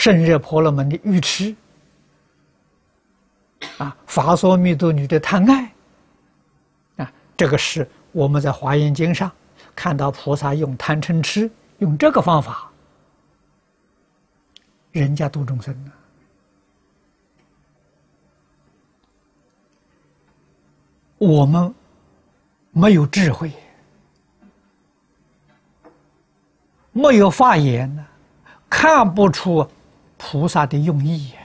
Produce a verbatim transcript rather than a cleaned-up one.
圣热婆罗门的愚痴，啊，法索密多女的贪爱，啊，这个是我们在《华严经》上看到菩萨用贪嗔痴，用这个方法，人家度众生呢。我们没有智慧，没有法眼呢，看不出菩萨的用意。